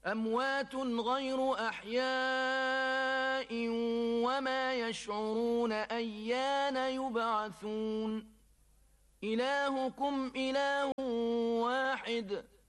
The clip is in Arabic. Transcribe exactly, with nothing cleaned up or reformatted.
أموات غير أحياء وما يشعرون أيان يبعثون إلهكم إله واحد